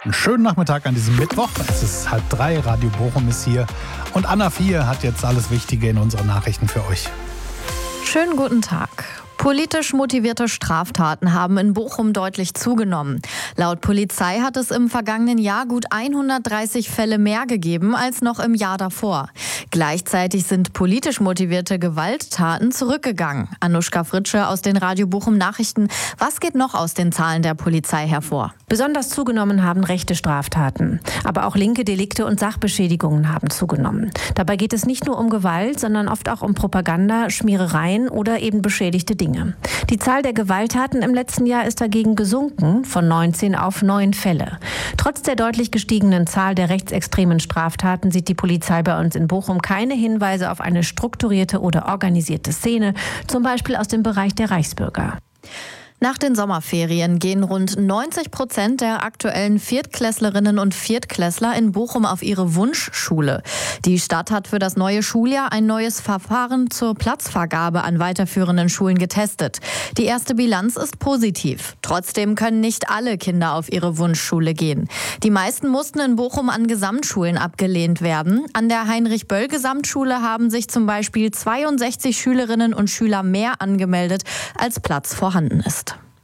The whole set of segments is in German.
Einen schönen Nachmittag an diesem Mittwoch. Es ist 2:30, Radio Bochum ist hier. Und Anna 4 hat jetzt alles Wichtige in unseren Nachrichten für euch. Schönen guten Tag. Politisch motivierte Straftaten haben in Bochum deutlich zugenommen. Laut Polizei hat es im vergangenen Jahr gut 130 Fälle mehr gegeben als noch im Jahr davor. Gleichzeitig sind politisch motivierte Gewalttaten zurückgegangen. Anuschka Fritsche aus den Radio Bochum Nachrichten. Was geht noch aus den Zahlen der Polizei hervor? Besonders zugenommen haben rechte Straftaten. Aber auch linke Delikte und Sachbeschädigungen haben zugenommen. Dabei geht es nicht nur um Gewalt, sondern oft auch um Propaganda, Schmierereien oder eben beschädigte Dinge. Die Zahl der Gewalttaten im letzten Jahr ist dagegen gesunken, von 19 auf 9 Fälle. Trotz der deutlich gestiegenen Zahl der rechtsextremen Straftaten sieht die Polizei bei uns in Bochum keine Hinweise auf eine strukturierte oder organisierte Szene, zum Beispiel aus dem Bereich der Reichsbürger. Nach den Sommerferien gehen rund 90% der aktuellen Viertklässlerinnen und Viertklässler in Bochum auf ihre Wunschschule. Die Stadt hat für das neue Schuljahr ein neues Verfahren zur Platzvergabe an weiterführenden Schulen getestet. Die erste Bilanz ist positiv. Trotzdem können nicht alle Kinder auf ihre Wunschschule gehen. Die meisten mussten in Bochum an Gesamtschulen abgelehnt werden. An der Heinrich-Böll-Gesamtschule haben sich zum Beispiel 62 Schülerinnen und Schüler mehr angemeldet, als Platz vorhanden ist.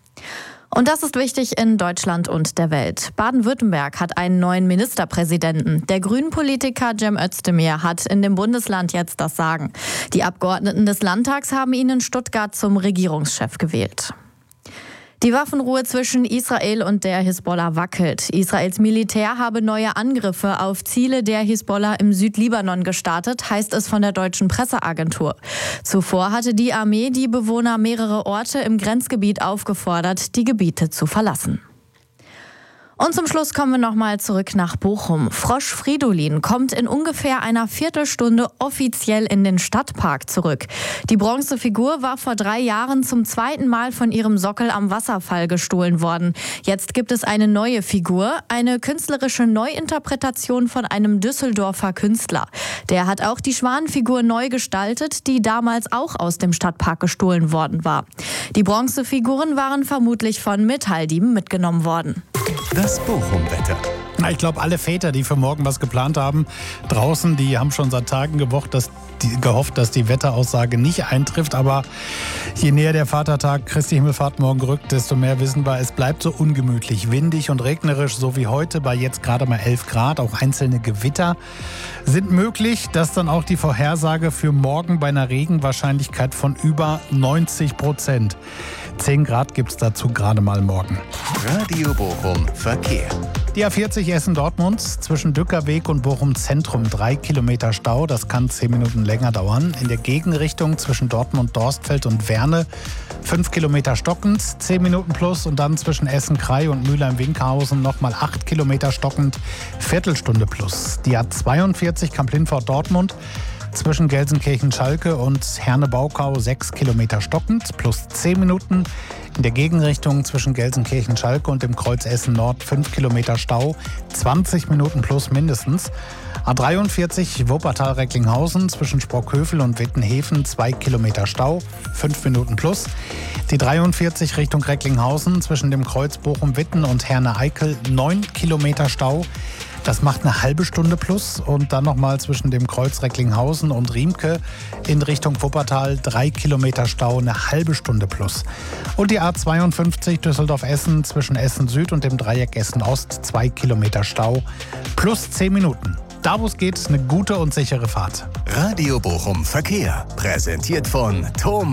Und das ist wichtig in Deutschland und der Welt. Baden-Württemberg hat einen neuen Ministerpräsidenten. Der Grünen-Politiker Cem Özdemir hat in dem Bundesland jetzt das Sagen. Die Abgeordneten des Landtags haben ihn in Stuttgart zum Regierungschef gewählt. Die Waffenruhe zwischen Israel und der Hisbollah wackelt. Israels Militär habe neue Angriffe auf Ziele der Hisbollah im Südlibanon gestartet, heißt es von der deutschen Presseagentur. Zuvor hatte die Armee die Bewohner mehrerer Orte im Grenzgebiet aufgefordert, die Gebiete zu verlassen. Und zum Schluss kommen wir nochmal zurück nach Bochum. Frosch Fridolin kommt in ungefähr einer Viertelstunde offiziell in den Stadtpark zurück. Die Bronzefigur war vor 3 Jahren zum zweiten Mal von ihrem Sockel am Wasserfall gestohlen worden. Jetzt gibt es eine neue Figur, eine künstlerische Neuinterpretation von einem Düsseldorfer Künstler. Der hat auch die Schwanenfigur neu gestaltet, die damals auch aus dem Stadtpark gestohlen worden war. Die Bronzefiguren waren vermutlich von Metalldieben mitgenommen worden. Das Bochum-Wetter. Ich glaube, alle Väter, die für morgen was geplant haben, draußen, die haben schon seit Tagen gehofft, dass die Wetteraussage nicht eintrifft. Aber je näher der Vatertag Christi Himmelfahrt morgen rückt, desto mehr wissen wir, es bleibt so ungemütlich, windig und regnerisch, so wie heute, bei jetzt gerade mal 11 Grad. Auch einzelne Gewitter sind möglich. Das ist dann auch die Vorhersage für morgen bei einer Regenwahrscheinlichkeit von über 90%. 10 Grad gibt es dazu gerade mal morgen. Radio Bochum Verkehr. Die A40 Essen-Dortmund zwischen Dückerweg und Bochum Zentrum 3 Kilometer Stau. Das kann 10 Minuten länger dauern. In der Gegenrichtung zwischen Dortmund, Dorstfeld und Werne 5 Kilometer stockend, 10 Minuten plus. Und dann zwischen Essen-Krei und Mülheim-Winkhausen nochmal 8 Kilometer stockend, Viertelstunde plus. Die A42 Kamp-Lindfort-Dortmund zwischen Gelsenkirchen-Schalke und Herne-Baukau 6 Kilometer stockend, plus 10 Minuten. In der Gegenrichtung zwischen Gelsenkirchen-Schalke und dem Kreuz Essen-Nord 5 Kilometer Stau, 20 Minuten plus mindestens. A43 Wuppertal-Recklinghausen zwischen Sprockhövel und Wittenhäfen 2 Kilometer Stau, 5 Minuten plus. Die 43 Richtung Recklinghausen zwischen dem Kreuz Bochum-Witten und Herne-Eickel 9 Kilometer Stau. Das macht eine halbe Stunde plus und dann nochmal zwischen dem Kreuz Recklinghausen und Riemke in Richtung Wuppertal 3 Kilometer Stau, eine halbe Stunde plus. Und die A52 Düsseldorf-Essen zwischen Essen Süd und dem Dreieck Essen Ost 2 Kilometer Stau plus 10 Minuten. Da wo es geht, eine gute und sichere Fahrt. Radio Bochum Verkehr, präsentiert von Tom